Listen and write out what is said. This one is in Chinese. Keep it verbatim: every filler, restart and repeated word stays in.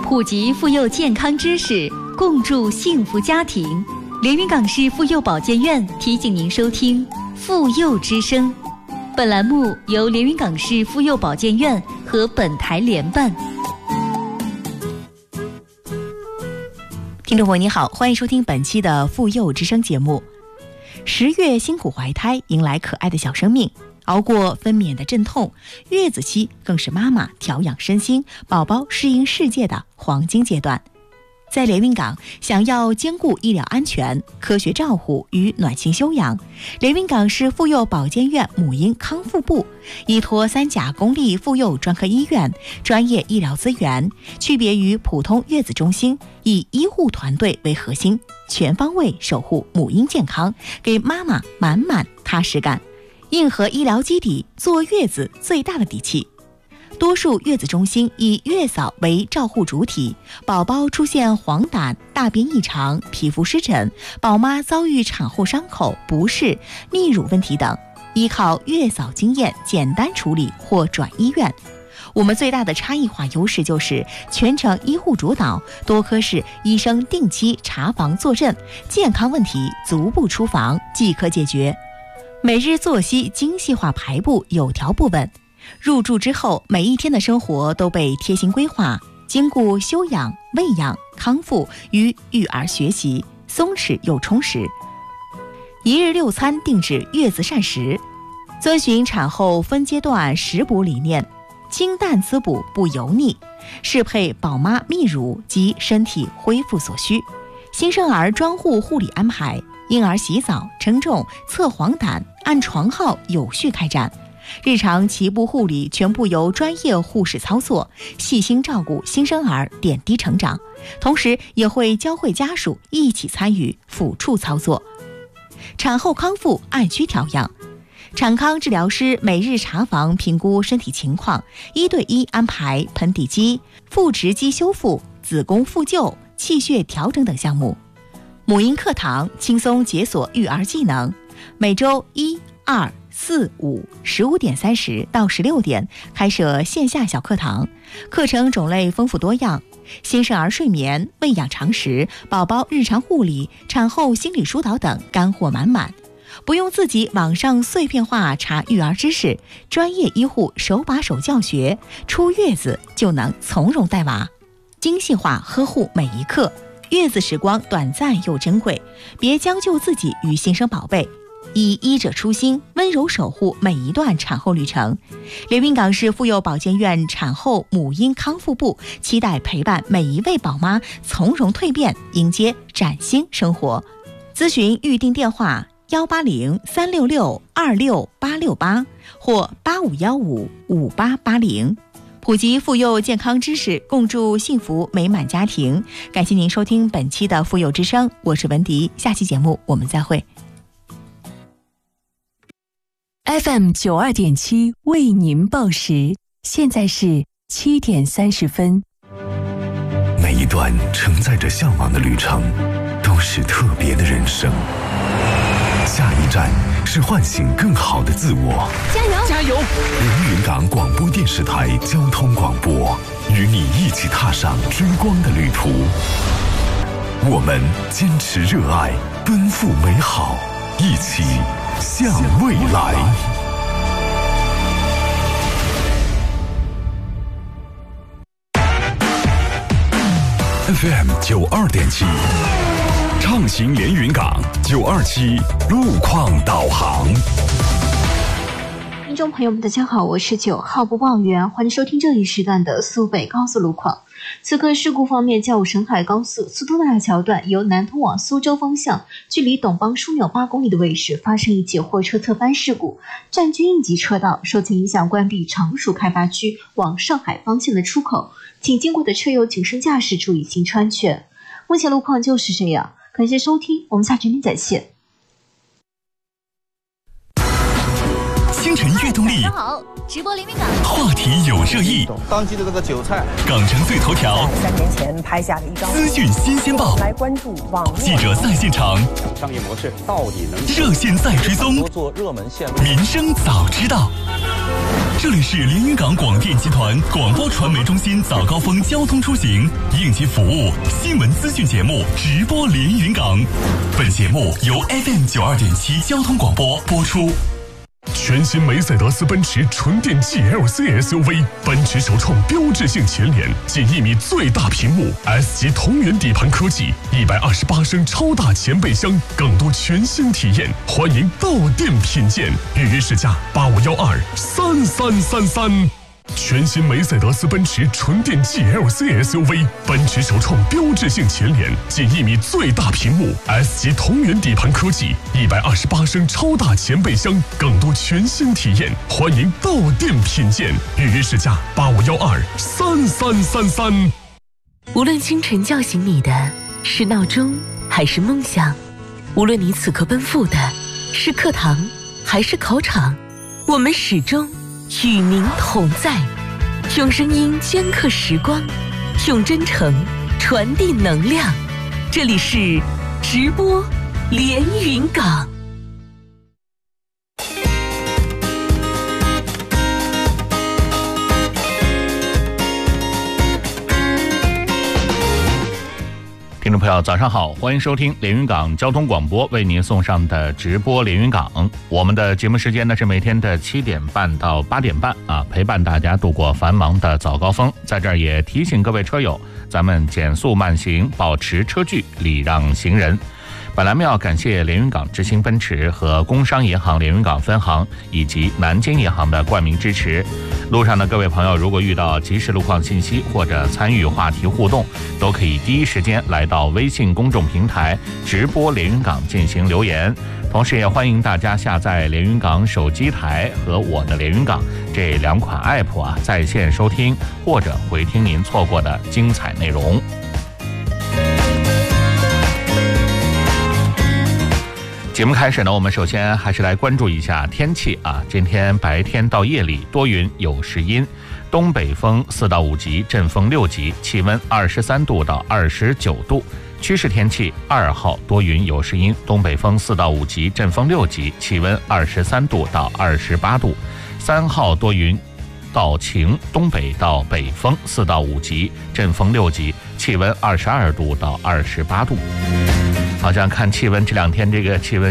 普及妇幼健康知识，共筑幸福家庭。连云港市妇幼保健院提醒您收听妇幼之声。本栏目由连云港市妇幼保健院和本台联办。 听众朋友你好，欢迎收听本期的妇幼之声节目。十月辛苦怀胎，迎来可爱的小生命，熬过分娩的阵痛，月子期更是妈妈调养身心、宝宝适应世界的黄金阶段。在连云港，想要兼顾医疗安全、科学照护与暖心休养，连云港市妇幼保健院母婴康复部依托三甲公立妇幼专科医院专业医疗资源，区别于普通月子中心，以医护团队为核心，全方位守护母婴健康，给妈妈满满踏实感。硬核医疗基底，做月子最大的底气。多数月子中心以月嫂为照护主体，宝宝出现黄疸、大便异常、皮肤湿疹，宝妈遭遇产后伤口、不适、泌乳问题等，依靠月嫂经验简单处理或转医院。我们最大的差异化优势就是全程医护主导，多科室医生定期查房坐镇，健康问题足不出房即可解决。每日作息精细化排布，有条不紊。入住之后，每一天的生活都被贴心规划，兼顾休养、喂养、康复与育儿学习，松弛又充实。一日六餐定制月子膳食，遵循产后分阶段食补理念，清淡滋补不油腻，适配宝妈泌乳及身体恢复所需。新生儿专户护理安排，婴儿洗澡、称重、测黄疸按床号有序开展。日常脐部护理全部由专业护士操作，细心照顾新生儿点滴成长，同时也会教会家属一起参与辅助操作。产后康复按需调养，产康治疗师每日查房评估身体情况，一对一安排盆底肌、腹直肌修复、子宫复旧、气血调整等项目。母婴课堂轻松解锁育儿技能，每周一、二、四、五、十五点三十到十六点开设线下小课堂，课程种类丰富多样，新生儿睡眠、喂养常识、宝宝日常护理、产后心理疏导等干货满满。不用自己网上碎片化查育儿知识，专业医护手把手教学，出月子就能从容带娃，精细化呵护每一刻。月子时光短暂又珍贵，别将就自己与新生宝贝，以医者初心，温柔守护每一段产后旅程。连云港市妇幼保健院产后母婴康复部期待陪伴每一位宝妈从容蜕变，迎接崭新生活。咨询预订电话幺八零三六六二六八六八或八五幺五五八八零。普及妇幼健康知识，共筑幸福美满家庭。感谢您收听本期的妇幼之声，我是文迪，下期节目我们再会。 F M 九二点七为您报时，现在是七点三十分。 每一段承载着向往的旅程，都是特别的人生。下一站是唤醒更好的自我。 加油！ 加油！连云港广播电视台交通广播，与你一起踏上追光的旅途。我们坚持热爱，奔赴美好，一起向未来。F M 九二点七，畅行连云港九二七路况导航。 听众朋友们，大家好，我是九号播报员，欢迎收听这一时段的苏北高速路况。此刻事故方面，嘉武沈海高速苏都大桥段由南通往苏州方向，距离董邦枢纽八公里的位置发生一起货车侧翻事故，占据应急车道，受此影响关闭常熟开发区往上海方向的出口，请经过的车友谨慎驾驶，注意行车安全。目前路况就是这样，感谢收听，我们下期再见。 星辰悦动力， 好，直播连云港， 话题有热议， 当季的这个韭菜， 港城最头条， 三年前拍下的一张资讯新鲜报， 来关注网络记者在现场， 商业模式到底能热线在追踪， 多做热门线路， 民生早知道。 这里是连云港广电集团广播传媒中心早高峰交通出行应急服务新闻资讯节目直播连云港。本节目由 F M 九二点七交通广播播出。 全新梅赛德斯奔驰纯电 G L C S U V， 奔驰首创标志性前脸，近一米最大屏幕 ，S 级同源底盘科技，一百二十八升超大前备箱，更多全新体验，欢迎到店品鉴。预约试驾八五幺二三三三三。全新梅赛德斯奔驰纯电 G L C S U V， 奔驰首创标志性前脸，近一米最大屏幕 ，S 级同源底盘科技，一百二十八升超大前备箱，更多全新体验，欢迎到店品鉴。预约试驾八五幺二三三三三。 无论清晨叫醒你的是闹钟还是梦想，无论你此刻奔赴的是课堂还是考场，我们始终与您同在，用声音镌刻时光，用真诚传递能量。这里是直播连云港。 听众朋友早上好，欢迎收听连云港交通广播为您送上的直播连云港。我们的节目时间呢是每天的七点半到八点半啊，陪伴大家度过繁忙的早高峰。在这儿也提醒各位车友，咱们减速慢行，保持车距，礼让行人。本栏目要感谢连云港之星奔驰和工商银行连云港分行以及南京银行的冠名支持。路上的各位朋友，如果遇到即时路况信息或者参与话题互动，都可以第一时间来到微信公众平台直播连云港进行留言。同时也欢迎大家下载连云港手机台和我的连云港这两款 app 啊，在线收听或者回听您错过的精彩内容。节目开始呢，我们首先还是来关注一下天气啊。今天白天到夜里多云有时阴，东北风四到五级，阵风六级，气温二十三度到二十九度。趋势天气，二号多云有时阴，东北风四到五级，阵风六级，气温二十三度到二十八度。三号多云到晴，东北到北风四到五级，阵风六级，气温二十二度到二十八度。好像看气温这两天这个气温